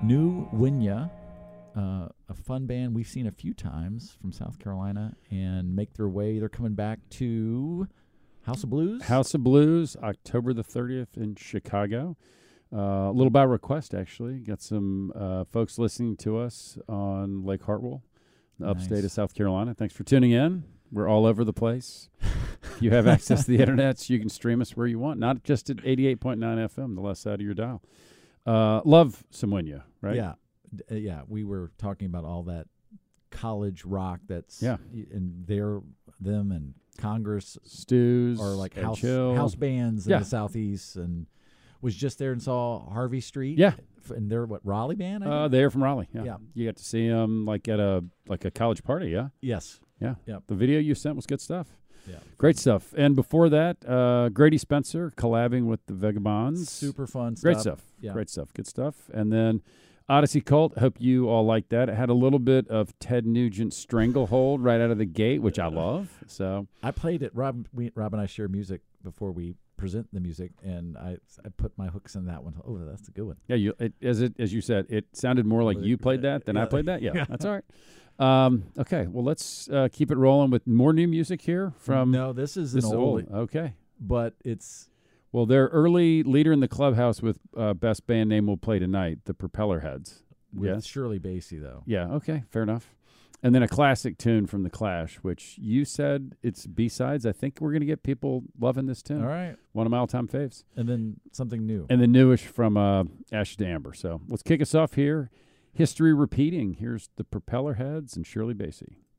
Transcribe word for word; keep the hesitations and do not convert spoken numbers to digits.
New Winya, uh, a fun band we've seen a few times from South Carolina and make their way. They're coming back to House of Blues. House of Blues, October the thirtieth in Chicago. Uh, a little by request, actually. Got some uh, folks listening to us on Lake Hartwell, the Nice. upstate of South Carolina. Thanks for tuning in. We're all over the place. If you have access to the internet, so you can stream us where you want, not just at eighty-eight point nine F M, the left side of your dial. Uh, love Samwinya, right? Yeah. D- uh, yeah. We were talking about all that college rock that's, Yeah. y- and they're, them and Congress Stews are like and house, Chill. house bands in Yeah. the Southeast, and was just there and saw Harvey Street. Yeah. F- And they're what, Raleigh band? I Uh, think? they're from Raleigh. Yeah. Yeah. You got to see them like at a like a college party. Yeah. Yes. Yeah. Yep. The video you sent was good stuff. Yeah. Great stuff. And before that, uh, Grady Spencer collabing with the Vagabonds. Super fun stuff. Great stuff. Yeah. Great stuff. Good stuff. And then Odyssey Cult. Hope you all like that. It had a little bit of Ted Nugent Stranglehold right out of the gate, which I love. So I played it. Rob, we, Rob and I share music before we present the music, and I I put my hooks in that one. Oh, that's a good one. yeah, you it, as it as you said, it sounded more like Well, you it- played that than I yeah. played that. Yeah, Yeah. that's all right. Um, okay, well let's uh, keep it rolling with more new music here from. no, this is this an is old, old. Okay. but it's Well, their early leader in the clubhouse with uh, best band name will play tonight, the Propeller Heads. with Yes. Shirley Bassey though. Yeah, okay, fair enough. And then a classic tune from The Clash, which you said it's B-sides. I think we're going to get people loving this tune. All right, One of my all-time faves. and then something new. And the newish from uh, Ashes to Amber. So let's kick us off here. History repeating. Here's the Propeller Heads and Shirley Bassey.